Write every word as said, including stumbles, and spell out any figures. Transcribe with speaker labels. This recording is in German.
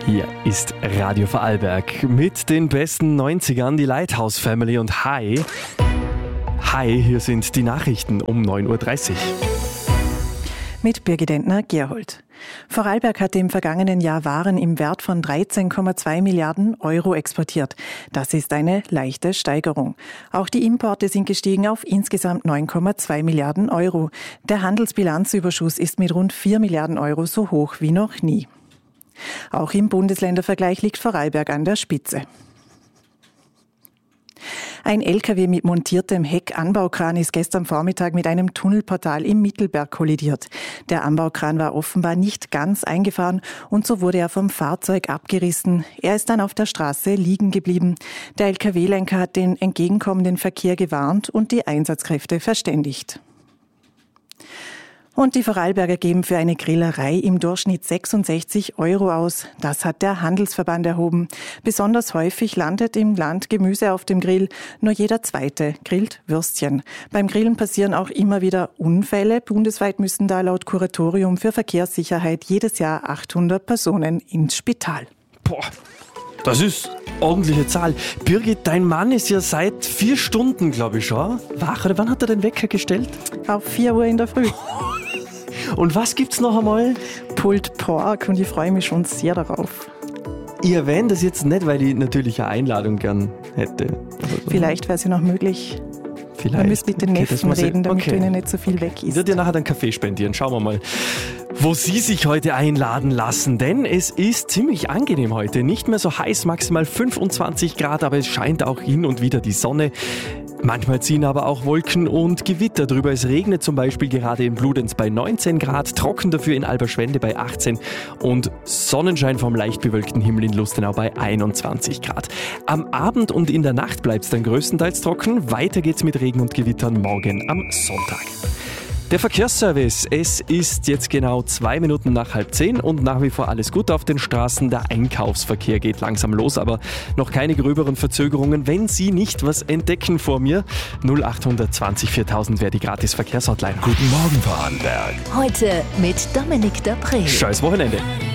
Speaker 1: Hier ist Radio Vorarlberg mit den besten neunzigern, die Lighthouse Family und Hi. Hi, hier sind die Nachrichten um neun Uhr dreißig.
Speaker 2: Mit Birgit Entner-Gerhold. Vorarlberg hatte im vergangenen Jahr Waren im Wert von dreizehn Komma zwei Milliarden Euro exportiert. Das ist eine leichte Steigerung. Auch die Importe sind gestiegen auf insgesamt neun Komma zwei Milliarden Euro. Der Handelsbilanzüberschuss ist mit rund vier Milliarden Euro so hoch wie noch nie. Auch im Bundesländervergleich liegt Vorarlberg an der Spitze. Ein L K W mit montiertem Heckanbaukran ist gestern Vormittag mit einem Tunnelportal im Mittelberg kollidiert. Der Anbaukran war offenbar nicht ganz eingefahren und so wurde er vom Fahrzeug abgerissen. Er ist dann auf der Straße liegen geblieben. Der L K W-Lenker hat den entgegenkommenden Verkehr gewarnt und die Einsatzkräfte verständigt. Und die Vorarlberger geben für eine Grillerei im Durchschnitt sechsundsechzig Euro aus. Das hat der Handelsverband erhoben. Besonders häufig landet im Land Gemüse auf dem Grill. Nur jeder Zweite grillt Würstchen. Beim Grillen passieren auch immer wieder Unfälle. Bundesweit müssen da laut Kuratorium für Verkehrssicherheit jedes Jahr achthundert Personen ins Spital.
Speaker 1: Boah, das ist ordentliche Zahl. Birgit, dein Mann ist ja seit vier Stunden, glaube ich, schon wach. Oder wann hat er den Wecker gestellt?
Speaker 2: Auf vier Uhr in der Früh.
Speaker 1: Und was gibt's noch einmal?
Speaker 2: Pulled Pork und ich freue mich schon sehr darauf.
Speaker 1: Ich erwähne das jetzt nicht, weil ich natürlich eine Einladung gern hätte.
Speaker 2: Vielleicht wäre es ja noch möglich.
Speaker 1: Vielleicht.
Speaker 2: Man müsste mit den
Speaker 1: Okay,
Speaker 2: Neffen
Speaker 1: das muss
Speaker 2: reden,
Speaker 1: ich-
Speaker 2: damit
Speaker 1: okay.
Speaker 2: du ihnen nicht so viel weg
Speaker 1: Ich
Speaker 2: isst.
Speaker 1: würde dir nachher einen Kaffee spendieren. Schauen wir mal, wo Sie sich heute einladen lassen. Denn es ist ziemlich angenehm heute. Nicht mehr so heiß, maximal fünfundzwanzig Grad, aber es scheint auch hin und wieder die Sonne. Manchmal ziehen aber auch Wolken und Gewitter drüber. Es regnet zum Beispiel gerade in Bludenz bei neunzehn Grad, trocken dafür in Alberschwende bei achtzehn und Sonnenschein vom leicht bewölkten Himmel in Lustenau bei einundzwanzig Grad. Am Abend und in der Nacht bleibt es dann größtenteils trocken. Weiter geht's mit Regen und Gewittern morgen am Sonntag. Der Verkehrsservice, es ist jetzt genau zwei Minuten nach halb zehn und nach wie vor alles gut auf den Straßen. Der Einkaufsverkehr geht langsam los, aber noch keine gröberen Verzögerungen. Wenn Sie nicht was entdecken vor mir, null acht zwanzig viertausend wäre die Gratis-Verkehrshotline.
Speaker 3: Guten Morgen, Vorarlberg.
Speaker 4: Heute mit Dominik Dapré.
Speaker 1: Scheiß Wochenende.